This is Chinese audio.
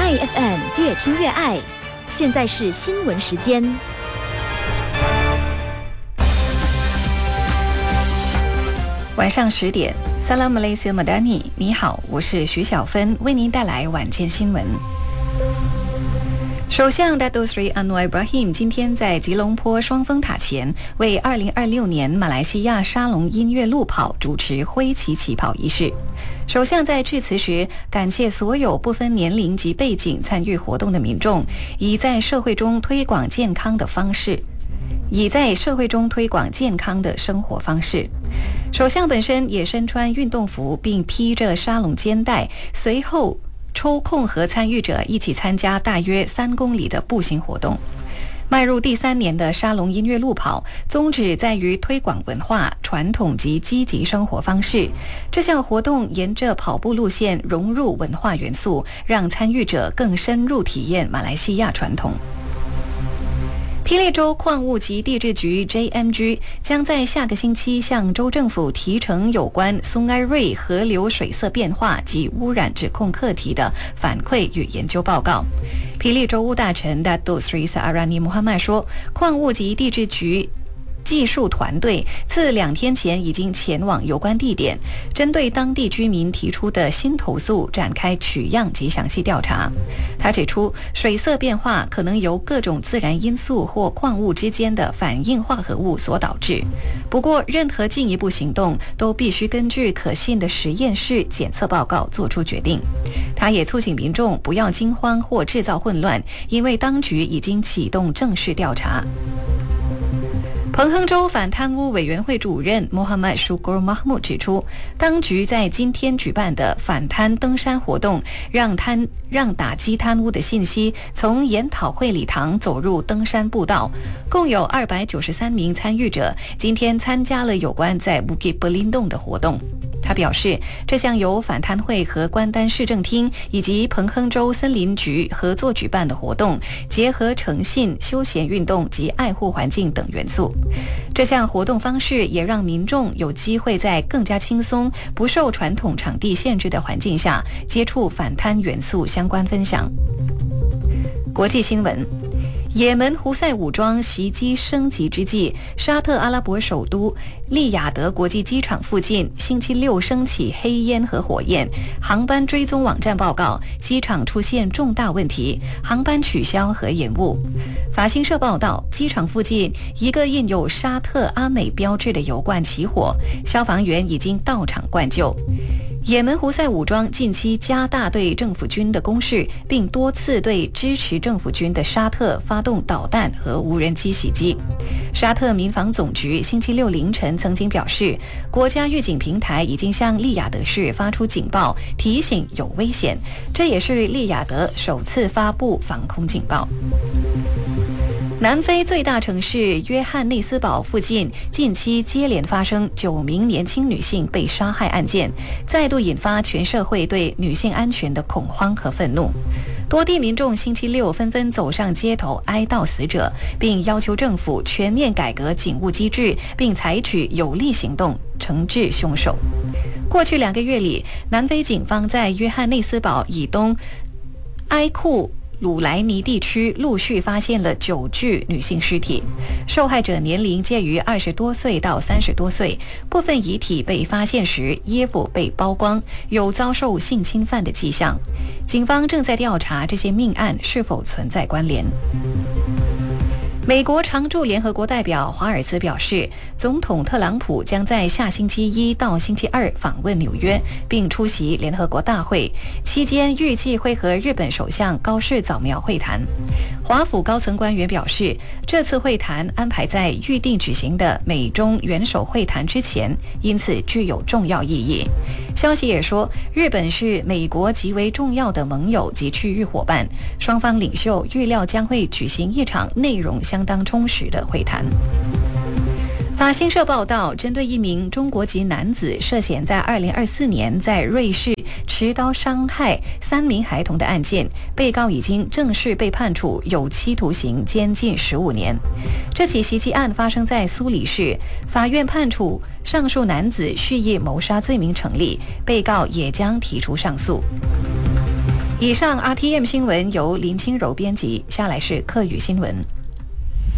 爱 FM 越听越爱，现在是新闻时间。 晚上10点 Salam Malaysia Madani， 你好，我是徐小芬，为您带来晚间新闻。首相 Datuk Seri Anwar Ibrahim 今天在吉隆坡双峰塔前为2026年马来西亚沙龙音乐路跑主持挥旗起跑仪式。首相在致辞时感谢所有不分年龄及背景参与活动的民众，以在社会中推广健康的生活方式。首相本身也身穿运动服并披着沙龙肩带，随后抽空和参与者一起参加大约3公里的步行活动。迈入第3年的沙龙音乐路跑，宗旨在于推广文化、传统及积极生活方式。这项活动沿着跑步路线融入文化元素，让参与者更深入体验马来西亚传统。霹雳州矿物及地质局 JMG 将在下个星期向州政府提呈有关松埃瑞河流水色变化及污染指控课题的反馈与研究报告。霹雳州务大臣 Datuk Seri Saarani Muhammad 说，矿物及地质局技术团队自2天前已经前往有关地点，针对当地居民提出的新投诉展开取样及详细调查。他指出，水色变化可能由各种自然因素或矿物之间的反应化合物所导致，不过任何进一步行动都必须根据可信的实验室检测报告做出决定。他也促请民众不要惊慌或制造混乱，因为当局已经启动正式调查。彭亨州反贪污委员会主任 Muhammad Syukur Mahmud 指出，当局在今天举办的反贪登山活动让打击贪污的信息从研讨会礼堂走入登山步道，共有293名参与者今天参加了有关在 Bukit Berlindung 的活动。他表示，这项由反贪会和关丹市政厅以及彭亨州森林局合作举办的活动，结合诚信、休闲运动及爱护环境等元素。这项活动方式也让民众有机会在更加轻松、不受传统场地限制的环境下接触反贪元素相关分享。国际新闻，也门胡塞武装袭击升级之际，沙特阿拉伯首都利雅得国际机场附近星期六升起黑烟和火焰。航班追踪网站报告，机场出现重大问题，航班取消和延误。法新社报道，机场附近一个印有沙特阿美标志的油罐起火，消防员已经到场灌救。也门胡塞武装近期加大对政府军的攻势，并多次对支持政府军的沙特发动导弹和无人机袭击。沙特民防总局星期六凌晨曾经表示，国家预警平台已经向利雅得市发出警报，提醒有危险。这也是利雅得首次发布防空警报。南非最大城市约翰内斯堡附近近期接连发生9名年轻女性被杀害案件，再度引发全社会对女性安全的恐慌和愤怒。多地民众星期六纷纷走上街头哀悼死者，并要求政府全面改革警务机制，并采取有力行动惩治凶手。过去2个月里，南非警方在约翰内斯堡以东埃库鲁莱尼地区陆续发现了9具女性尸体，受害者年龄介于20多岁到30多岁，部分遗体被发现时衣服被剥光，有遭受性侵犯的迹象。警方正在调查这些命案是否存在关联。美国常驻联合国代表华尔兹表示，总统特朗普将在下星期1到星期2访问纽约，并出席联合国大会，期间预计会和日本首相高市早苗会谈。华府高层官员表示，这次会谈安排在预定举行的美中元首会谈之前，因此具有重要意义。消息也说，日本是美国极为重要的盟友及区域伙伴，双方领袖预料将会举行一场内容相当充实的会谈。法新社报道，针对一名中国籍男子涉嫌在2024年在瑞士持刀伤害3名孩童的案件，被告已经正式被判处有期徒刑监禁15年。这起袭击案发生在苏黎世，法院判处上述男子蓄意谋杀罪名成立，被告也将提出上诉。 以上 RTM 新闻由林清柔编辑，下来是客语新闻。